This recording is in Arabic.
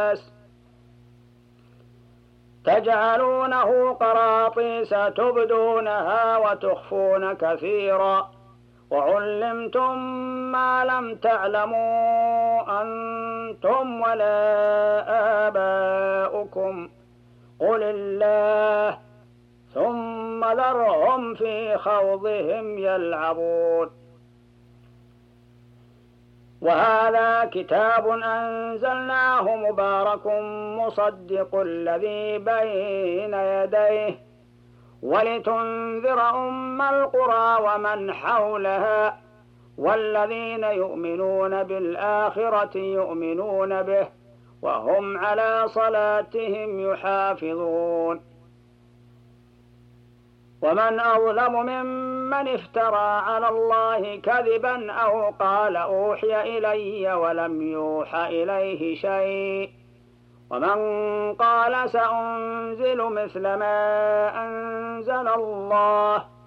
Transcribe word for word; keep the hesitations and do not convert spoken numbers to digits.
تجعلونه قراطيس تبدونها وتخفون كثيرا وعلمتم ما لم تعلموا أنتم ولا آباؤكم قل الله ثم ذرهم في خوضهم يلعبون. وهذا كتاب أنزلناه مبارك مصدق الذي بين يديه ولتنذر أم القرى ومن حولها والذين يؤمنون بالآخرة يؤمنون به وهم على صلاتهم يحافظون. ومن أظلم ممن افترى على الله كذبا أو قال أوحي إلي ولم يوح إليه شيء ومن قال سأنزل مثل ما أنزل الله